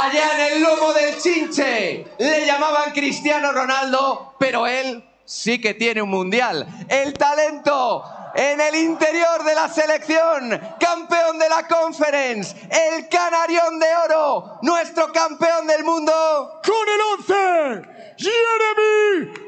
Allá en el lomo del Chinche le llamaban Cristiano Ronaldo, pero él sí que tiene un mundial. El talento en el interior de la selección, campeón de la Conference, el canarión de oro, nuestro campeón del mundo. Con el 11, Jeremy